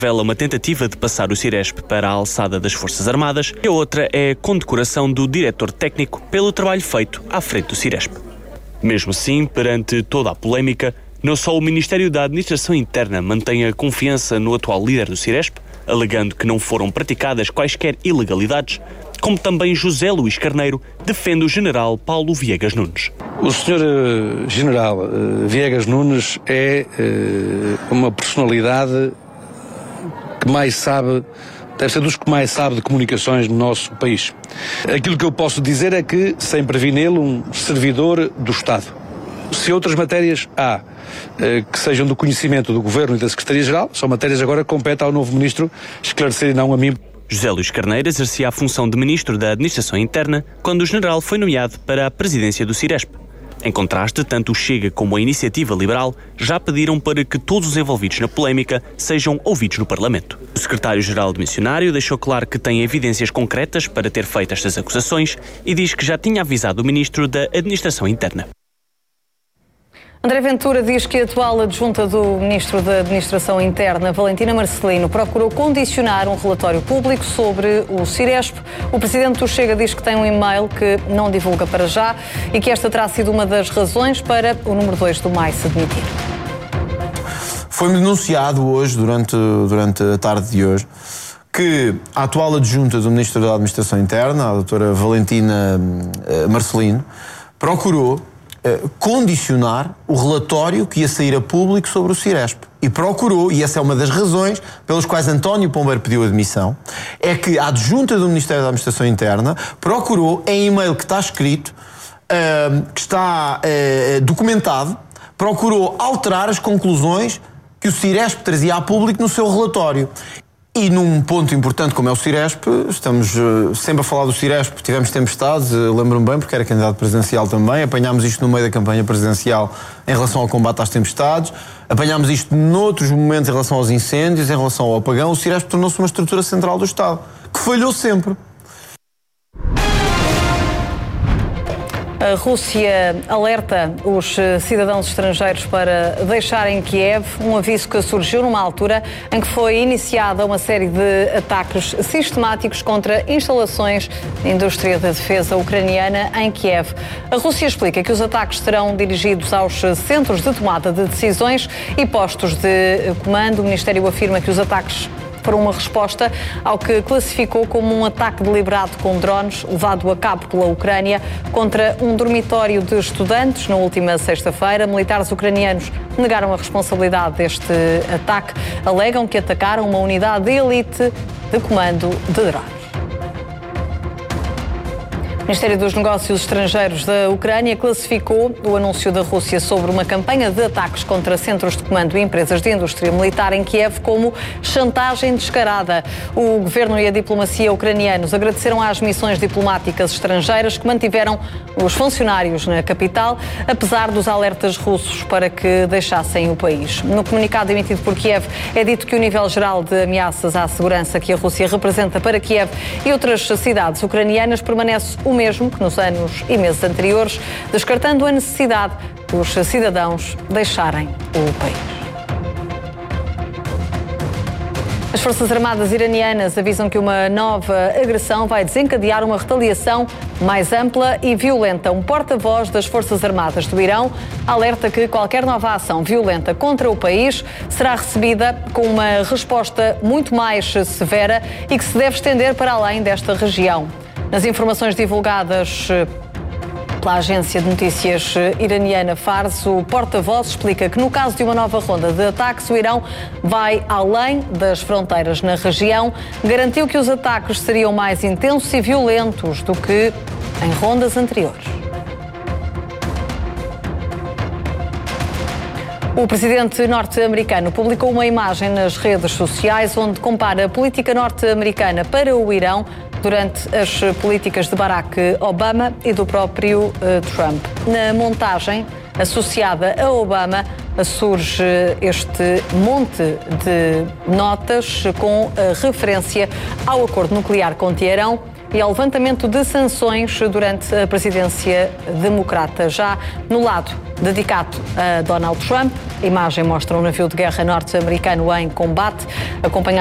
Revela uma tentativa de passar o Ciresp para a alçada das Forças Armadas e a outra é a condecoração do diretor técnico pelo trabalho feito à frente do Ciresp. Mesmo assim, perante toda a polémica, não só o Ministério da Administração Interna mantém a confiança no atual líder do Ciresp, alegando que não foram praticadas quaisquer ilegalidades, como também José Luís Carneiro defende o general Paulo Viegas Nunes. O Sr. General Viegas Nunes é uma personalidade que mais sabe, deve ser dos que mais sabe de comunicações no nosso país. Aquilo que eu posso dizer é que sempre vi nele um servidor do Estado. Se outras matérias há que sejam do conhecimento do Governo e da Secretaria-Geral, são matérias agora que compete ao novo Ministro esclarecer e não a mim. José Luís Carneiro exercia a função de Ministro da Administração Interna quando o general foi nomeado para a presidência do Ciresp. Em contraste, tanto o Chega como a Iniciativa Liberal já pediram para que todos os envolvidos na polémica sejam ouvidos no Parlamento. O secretário-geral do missionário deixou claro que tem evidências concretas para ter feito estas acusações e diz que já tinha avisado o Ministro da Administração Interna. André Ventura diz que a atual adjunta do Ministro da Administração Interna, Valentina Marcelino, procurou condicionar um relatório público sobre o Ciresp. O presidente do Chega diz que tem um e-mail que não divulga para já e que esta terá sido uma das razões para o número 2 do MAI se demitir. Foi-me denunciado hoje, durante a tarde de hoje, que a atual adjunta do Ministro da Administração Interna, a doutora Valentina Marcelino, procurou condicionar o relatório que ia sair a público sobre o Ciresp. E procurou, e essa é uma das razões pelas quais António Pombeiro pediu a demissão, é que a adjunta do Ministério da Administração Interna procurou, em e-mail que está escrito, que está documentado, procurou alterar as conclusões que o Ciresp trazia a público no seu relatório. E num ponto importante como é o Ciresp, estamos sempre a falar do Ciresp, tivemos tempestades, lembro-me bem, porque era candidato presidencial também, apanhámos isto no meio da campanha presidencial em relação ao combate às tempestades, apanhámos isto noutros momentos em relação aos incêndios, em relação ao apagão. O Ciresp tornou-se uma estrutura central do Estado, que falhou sempre. A Rússia alerta os cidadãos estrangeiros para deixarem Kiev, um aviso que surgiu numa altura em que foi iniciada uma série de ataques sistemáticos contra instalações da indústria da defesa ucraniana em Kiev. A Rússia explica que os ataques serão dirigidos aos centros de tomada de decisões e postos de comando. O Ministério afirma que os ataques foram uma resposta ao que classificou como um ataque deliberado com drones levado a cabo pela Ucrânia contra um dormitório de estudantes na última sexta-feira. Militares ucranianos negaram a responsabilidade deste ataque, alegam que atacaram uma unidade de elite de comando de drones. O Ministério dos Negócios Estrangeiros da Ucrânia classificou o anúncio da Rússia sobre uma campanha de ataques contra centros de comando e empresas de indústria militar em Kiev como chantagem descarada. O governo e a diplomacia ucranianos agradeceram às missões diplomáticas estrangeiras que mantiveram os funcionários na capital, apesar dos alertas russos para que deixassem o país. No comunicado emitido por Kiev, é dito que o nível geral de ameaças à segurança que a Rússia representa para Kiev e outras cidades ucranianas permanece o mesmo que nos anos e meses anteriores, descartando a necessidade dos cidadãos deixarem o país. As Forças Armadas iranianas avisam que uma nova agressão vai desencadear uma retaliação mais ampla e violenta. Um porta-voz das Forças Armadas do Irão alerta que qualquer nova ação violenta contra o país será recebida com uma resposta muito mais severa e que se deve estender para além desta região. Nas informações divulgadas pela agência de notícias iraniana Fars, o porta-voz explica que no caso de uma nova ronda de ataques, o Irão vai além das fronteiras na região. Garantiu que os ataques seriam mais intensos e violentos do que em rondas anteriores. O presidente norte-americano publicou uma imagem nas redes sociais onde compara a política norte-americana para o Irão durante as políticas de Barack Obama e do próprio Trump. Na montagem associada a Obama surge este monte de notas com referência ao acordo nuclear com Teherão, e ao levantamento de sanções durante a presidência democrata. Já no lado dedicado a Donald Trump, a imagem mostra um navio de guerra norte-americano em combate, acompanhado